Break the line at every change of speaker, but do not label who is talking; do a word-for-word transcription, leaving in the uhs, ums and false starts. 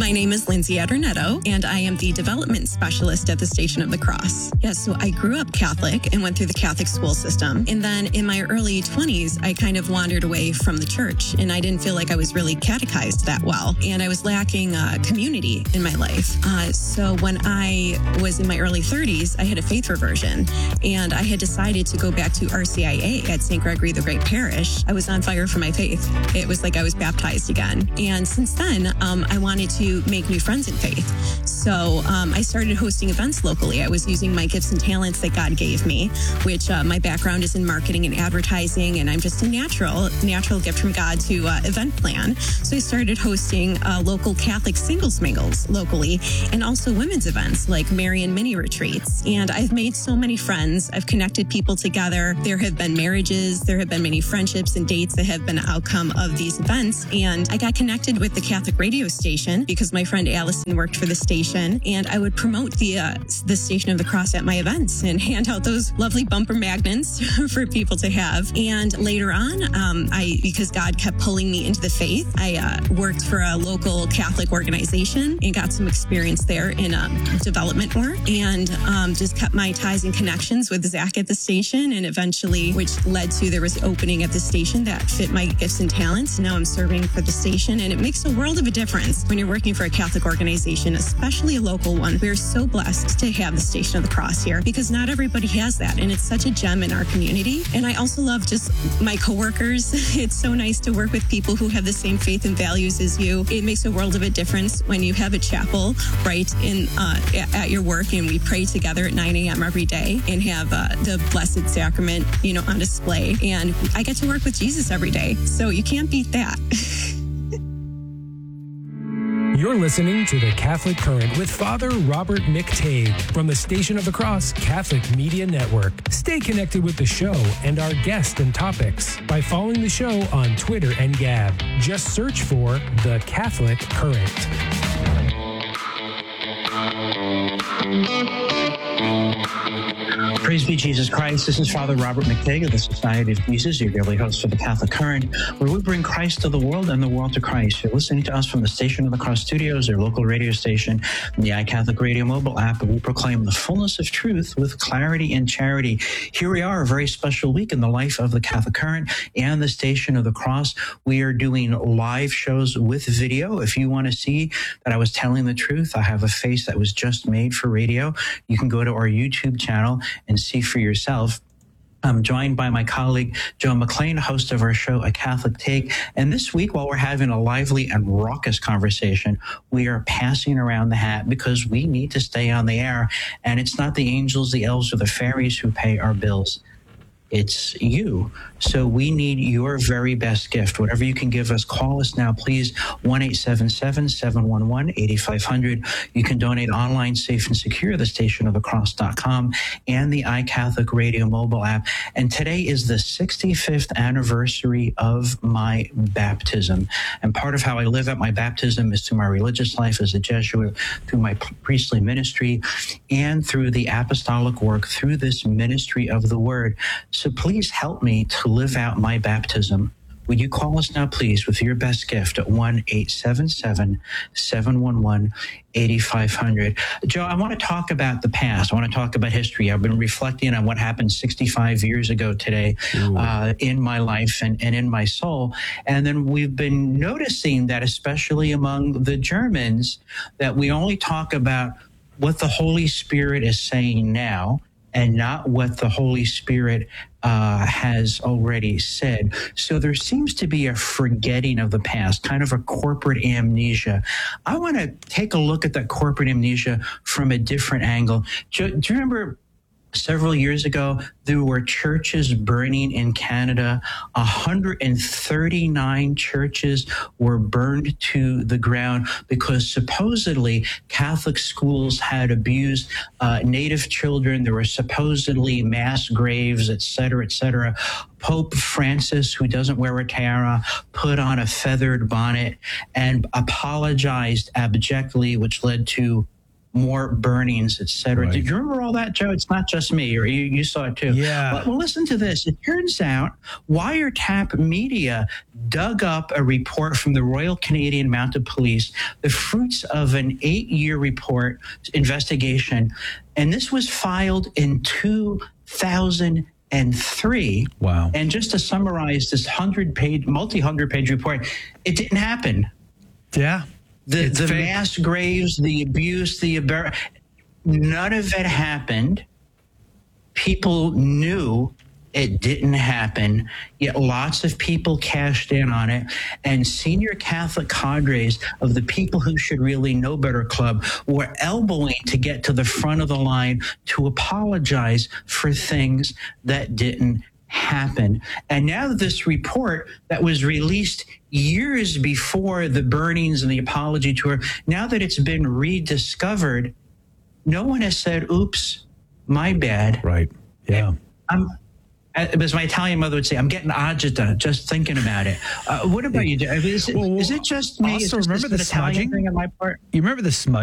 My name is Lindsay Adornetto, and I am the development specialist at the Station of the Cross. Yeah, so I grew up Catholic and went through the Catholic school system. And then in my early twenties, I kind of wandered away from the church, and I didn't feel like I was really catechized that well. And I was lacking uh, community in my life. Uh, so when I was in my early thirties, I had a faith reversion, and I had decided to go back to R C I A at Saint Gregory the Great Parish. I was on fire for my faith. It was like I was baptized again. And since then, um, I wanted to make new friends in faith. So um, I started hosting events locally. I was using my gifts and talents that God gave me, which uh, my background is in marketing and advertising, and I'm just a natural, natural gift from God to uh, event plan. So I started hosting uh, local Catholic singles mingles locally, and also women's events like Marian mini retreats. And I've made so many friends. I've connected people together. There have been marriages. There have been many friendships and dates that have been an outcome of these events. And I got connected with the Catholic radio station because my friend Allison worked for the station, and I would promote the uh, the Station of the Cross at my events and hand out those lovely bumper magnets for people to have. And later on, um, I because God kept pulling me into the faith, I uh, worked for a local Catholic organization and got some experience there in um, development work, and um, just kept my ties and connections with Zach at the station, and eventually, which led to there was an opening at the station that fit my gifts and talents. Now I'm serving for the station, and it makes a world of a difference when you're working for a Catholic organization, especially a local one. We're so blessed to have the Station of the Cross here because not everybody has that, and it's such a gem in our community. And I also love just my coworkers. It's so nice to work with people who have the same faith and values as you. It makes a world of a difference when you have a chapel right in uh, at your work, and we pray together at nine a.m. every day and have uh, the Blessed Sacrament, you know, on display. And I get to work with Jesus every day, so you can't beat that.
You're listening to The Catholic Current with Father Robert McTague from the Station of the Cross Catholic Media Network. Stay connected with the show and our guests and topics by following the show on Twitter and Gab. Just search for The Catholic Current.
Praise be Jesus Christ. This is Father Robert McTague of the Society of Jesus, your daily host for the Catholic Current, where we bring Christ to the world and the world to Christ. You're listening to us from the Station of the Cross Studios, their local radio station, and the iCatholic Radio mobile app, and we proclaim the fullness of truth with clarity and charity. Here we are, a very special week in the life of the Catholic Current and the Station of the Cross. We are doing live shows with video. If you want to see that I was telling the truth, I have a face that was just made for radio. You can go to our YouTube channel and see for yourself. I'm joined by my colleague, Joe McLean, host of our show, A Catholic Take. And this week, while we're having a lively and raucous conversation, we are passing around the hat because we need to stay on the air. And it's not the angels, the elves, or the fairies who pay our bills. It's you. So we need your very best gift. Whatever you can give us, call us now, please. one eight seven seven, seven one one, eight five zero zero. You can donate online, safe and secure, the station of the cross dot com and the iCatholic Radio mobile app. And today is the sixty-fifth anniversary of my baptism. And part of how I live out my baptism is through my religious life as a Jesuit, through my priestly ministry, and through the apostolic work, through this ministry of the Word. So please help me to live out my baptism. Would you call us now, please, with your best gift at one eight seven seven, seven one one, eight five zero zero. Joe, I want to talk about the past. I want to talk about history. I've been reflecting on what happened sixty-five years ago today uh, in my life and, and in my soul. And then we've been noticing that, especially among the Germans, that we only talk about what the Holy Spirit is saying now and not what the Holy Spirit uh, has already said. So there seems to be a forgetting of the past, kind of a corporate amnesia. I want to take a look at that corporate amnesia from a different angle. Do, do you remember several years ago, there were churches burning in Canada? one hundred thirty-nine churches were burned to the ground because supposedly Catholic schools had abused uh, Native children. There were supposedly mass graves, et cetera, et cetera. Pope Francis, who doesn't wear a tiara, put on a feathered bonnet and apologized abjectly, which led to more burnings, et cetera.
Right.
Did you remember all that, Joe? It's not just me, or you, you saw it too.
Yeah.
Well, well, listen to this. It turns out Wiretap Media dug up a report from the Royal Canadian Mounted Police, the fruits of an eight-year report investigation, and this was filed in two thousand three.
Wow.
And just to summarize this hundred-page, multi-hundred-page report, it didn't happen.
Yeah.
The
It's
the
fake.
mass graves, the abuse, the embar- none of it happened. People knew it didn't happen, yet lots of people cashed in on it. And senior Catholic cadres of the People Who Should Really Know Better Club were elbowing to get to the front of the line to apologize for things that didn't happen. And now this report that was released years before the burnings and the apology tour, now that it's been rediscovered, no one has said, oops, my bad.
Right. Yeah.
I'm, as my Italian mother would say, I'm getting agita just thinking about it. Uh, what about you? Is it,
Well,
is it just me?
also
Is this
remember
an
the
Italian
smudging?
thing on my part?
You remember the smudging?